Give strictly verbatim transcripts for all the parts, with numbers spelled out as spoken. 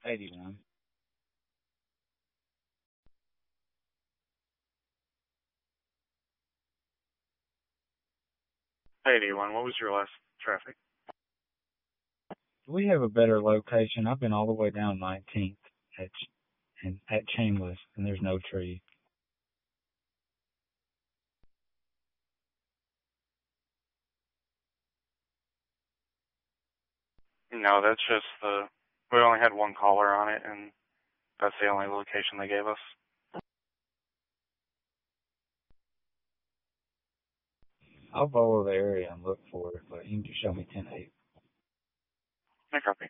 eighty-one. eighty-one, what was your last traffic? We have a better location. I've been all the way down nineteenth at and at Chainless, and there's no tree. No, that's just the, we only had one caller on it, and that's the only location they gave us. I'll follow the area and look for it, but you can just show me ten eight. No copy.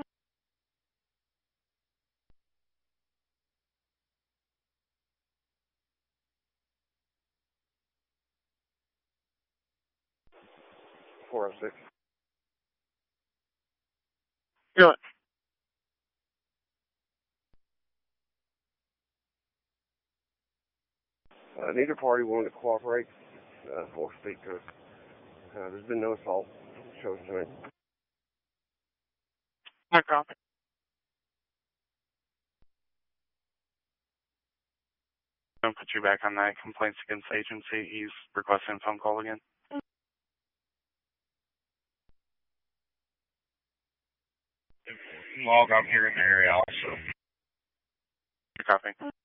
four oh six. Do it. Uh, neither party willing to cooperate. Uh, we'll speak to it. Uh, there's been no assault. Shows to me. No copy. I'll put you back on that complaints against agency. He's requesting a phone call again. Log, I'm here in the area also. No copy.